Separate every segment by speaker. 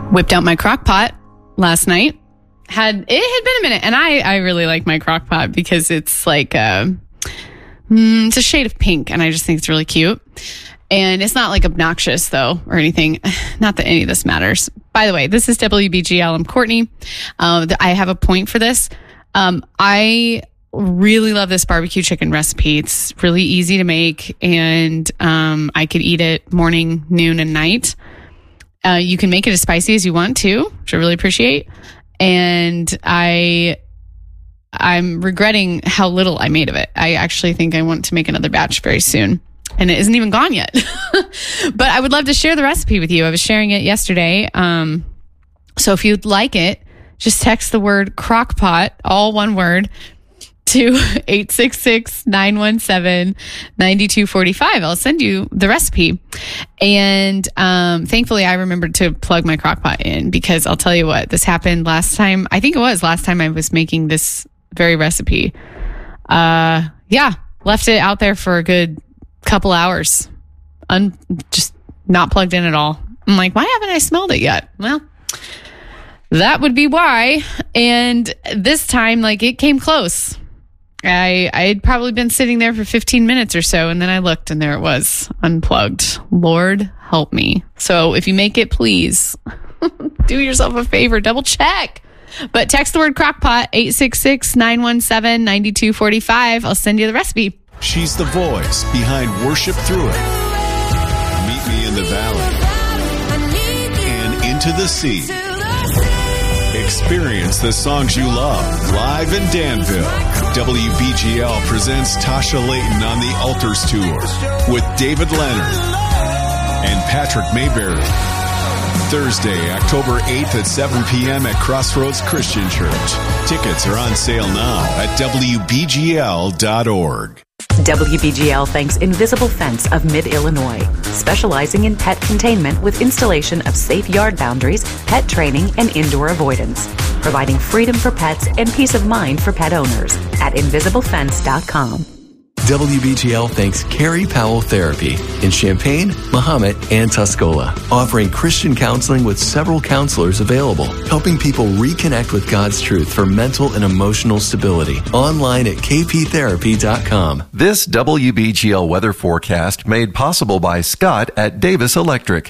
Speaker 1: Whipped out my crock pot last night. It had been a minute, and I really like my crock pot because it's like it's a shade of pink, and I just think it's really cute. And it's not like obnoxious though or anything. Not that any of this matters. By the way, this is WBGL. I'm Courtney. I have a point for this. I really love this barbecue chicken recipe. It's really easy to make, and I could eat it morning, noon, and night. You can make it as spicy as you want to, which I really appreciate. And I'm regretting how little I made of it. I actually think I want to make another batch very soon. And it isn't even gone yet. But I would love to share the recipe with you. I was sharing it yesterday. So if you'd like it, just text the word crockpot, all one word, to 866-917-9245. I'll send you the recipe. And thankfully, I remembered to plug my crockpot in because I'll tell you what, this happened last time. I think it was last time I was making this very recipe. Left it out there for a good couple hours. Just not plugged in at all. I'm like, why haven't I smelled it yet? Well, that would be why. And this time, like, it came close. I had probably been sitting there for 15 minutes or so, and then I looked and there it was, unplugged. Lord help me. So if you make it, please do yourself a favor, double check. But text the word crockpot, 866-917-9245. I'll send you the recipe.
Speaker 2: She's the voice behind Worship Through It. Meet Me in the Valley and Into the Sea. Experience the songs you love live in Danville. WBGL presents Tasha Layton on the Altars Tour with David Leonard and Patrick Mayberry. Thursday, October 8th at 7 p.m. at Crossroads Christian Church. Tickets are on sale now at WBGL.org.
Speaker 3: WBGL thanks Invisible Fence of Mid-Illinois, specializing in pet containment with installation of safe yard boundaries, pet training, and indoor avoidance, providing freedom for pets and peace of mind for pet owners at invisiblefence.com.
Speaker 4: WBGL thanks Carrie Powell Therapy in Champaign, Mahomet, and Tuscola, offering Christian counseling with several counselors available, helping people reconnect with God's truth for mental and emotional stability. Online at kptherapy.com.
Speaker 5: This WBGL weather forecast made possible by Scott at Davis Electric.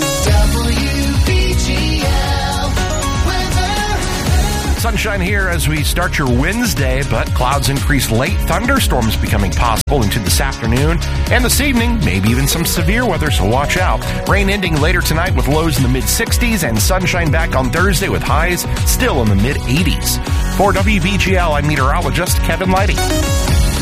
Speaker 5: Sunshine here as we start your Wednesday, but clouds increase late. Thunderstorms becoming possible into this afternoon and this evening, maybe even some severe weather, so watch out. Rain ending later tonight with lows in the mid-60s and sunshine back on Thursday with highs still in the mid-80s. For WBGL, I'm meteorologist Kevin Lighty.